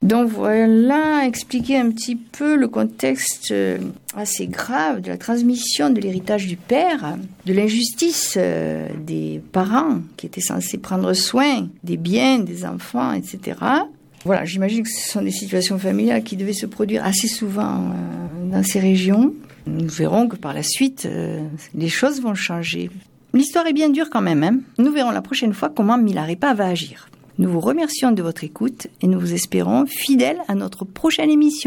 Donc voilà, expliquer un petit peu le contexte assez grave de la transmission de l'héritage du père, de l'injustice des parents qui étaient censés prendre soin des biens des enfants, etc. Voilà, j'imagine que ce sont des situations familiales qui devaient se produire assez souvent dans ces régions. Nous verrons que par la suite, les choses vont changer. L'histoire est bien dure quand même, hein. Nous verrons la prochaine fois comment Milarepa va agir. Nous vous remercions de votre écoute et nous vous espérons fidèles à notre prochaine émission.